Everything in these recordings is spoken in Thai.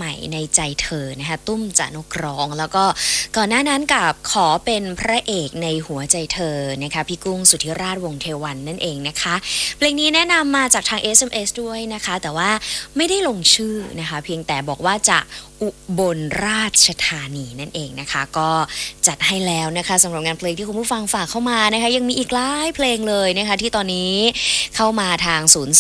ม่ในใจเธอนะคะตุ้มจานกร้องแล้วก็ก่อนหน้านั้นกับขอเป็นพระเอกในหัวใจเธอนะคะพี่กุ้งสุทธิราชวงศ์เทวันนั่นเองนะคะเพลงนี้แนะนำมาจากทาง SMS ด้วยนะคะแต่ว่าไม่ได้ลงชื่อนะคะเพียงแต่บอกว่าจะอุบลราชธานีนั่นเองนะคะก็จัดให้แล้วนะคะสำหรับงานเพลงที่คุณผู้ฟังฝากเข้ามานะคะยังมีอีกหลายเพลงเลยนะคะที่ตอนนี้เข้ามาทาง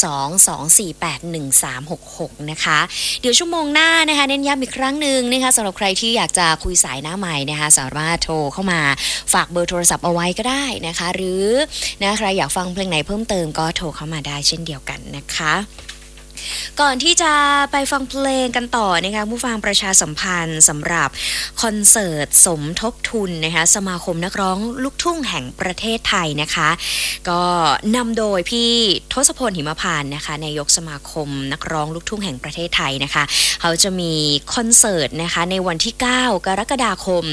02-248-1366 นะคะเดี๋ยวชั่วโมงหน้านะคะเน้นย้ำอีกครั้งหนึ่งนะคะสำหรับใครที่อยากจะคุยสายหน้าใหม่นะคะสามารถโทรเข้ามาฝากเบอร์โทรศัพท์เอาไว้ก็ได้นะคะหรือนะใครอยากฟังเพลงไหนเพิ่มเติมก็โทรเข้ามาได้เช่นเดียวกันนะคะก่อนที่จะไปฟังเพลงกันต่อนะคะผู้ฟังประชาสัมพันธ์สำหรับคอนเสิร์ตสมทบทุนนะคะสมาคมนักร้องลูกทุ่งแห่งประเทศไทยนะคะก็นำโดยพี่ทศพลหิมพานต์นะคะนายกสมาคมนักร้องลูกทุ่งแห่งประเทศไทยนะคะเขาจะมีคอนเสิร์ตนะคะในวันที่9กรกฎาคม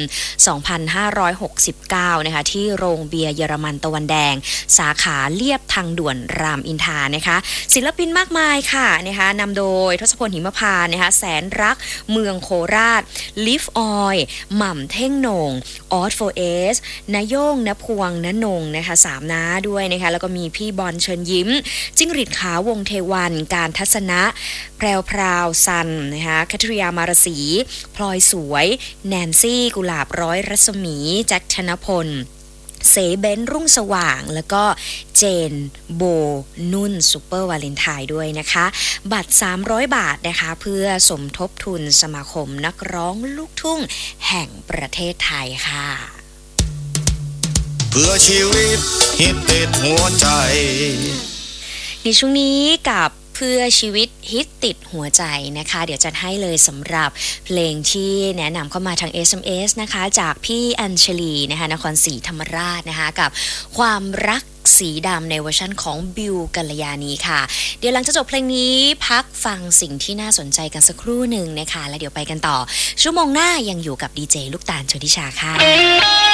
2569นะคะที่โรงเบียร์เยอรมันตะวันแดงสาขาเลียบทางด่วนรามอินทรานะคะศิลปินมากมายค่ะนะคะนำโดยทศพลหิมพานต์นะคะแสนรักเมืองโคราชลิฟออยหม่ำเท่งโหน่งออสโฟเอสนายโย่งนพวงนนงนะคะ3น้าด้วยนะคะแล้วก็มีพี่บอลเชิญยิ้มจิ้งหรีดขาววงเทวันการทัศนะแพรวพราวซันนะคะคัทริยามารสีพลอยสวยแนนซี่กุหลาบร้อยรัศมีแจ็คธนพลเสเบนรุ่งสว่างแล้วก็เจนโบนุ่นซูเปอร์วาเลนไทน์ด้วยนะคะบัตร300 บาทนะคะเพื่อสมทบทุนสมาคมนักร้องลูกทุ่งแห่งประเทศไทยค่ะเพื่อชีวิตฮิตติดหัวใจในช่วงนี้กับเพื่อชีวิตฮิตติดหัวใจนะคะเดี๋ยวจะให้เลยสำหรับเพลงที่แนะนำเข้ามาทาง SMS นะคะจากพี่อัญชลีนะคะนครศรีธรรมราชนะคะกับความรักสีดำในเวอร์ชันของบิวกัลยาณีค่ะเดี๋ยวหลังจากจบเพลงนี้พักฟังสิ่งที่น่าสนใจกันสักครู่หนึ่งนะคะแล้วเดี๋ยวไปกันต่อชั่วโมงหน้ายังอยู่กับดีเจลูกตาลชลทิชาค่ะ